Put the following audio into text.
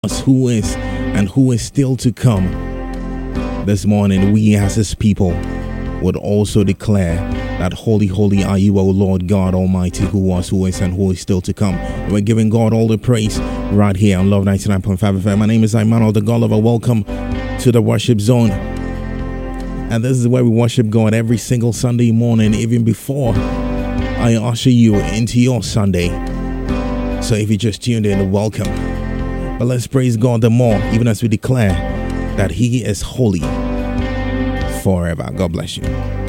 who is and who is still to come. This morning, we as his people would also declare that holy, holy are you, O Lord God Almighty, who was, who is, and who is still to come. We're giving God all the praise right here on Love 99.5 FM. My name is Emmanuel the God Lover. Welcome to the Worship Zone. And this is where we worship God every single Sunday morning, even before I usher you into your Sunday. So if you just tuned in, welcome. But let's praise God the more, even as we declare that He is holy forever. God bless you.